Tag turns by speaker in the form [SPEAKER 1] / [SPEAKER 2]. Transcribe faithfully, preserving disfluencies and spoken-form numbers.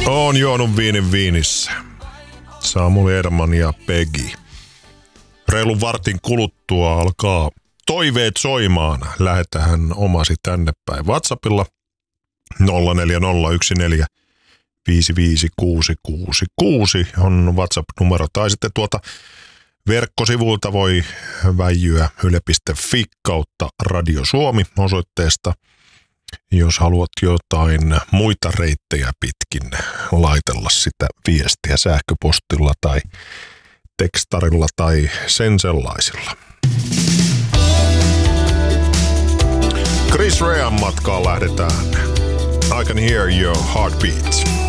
[SPEAKER 1] On juonut viinin viinissä. Samuli Edelman ja Peggy. Reilun vartin kuluttua alkaa toiveet soimaan. Lähetähän omasi tänne päin WhatsAppilla nolla neljä nolla yksi neljä viisi viisi kuusi kuusi kuusi on WhatsApp-numero. Tai sitten tuota verkkosivuilta voi väijyä yle piste fi kautta Radio Suomi osoitteesta. Jos haluat jotain muita reittejä pitkin laitella sitä viestiä sähköpostilla tai tekstarilla tai sen sellaisilla. Chris Rean matkaan lähdetään. I can hear your heartbeat.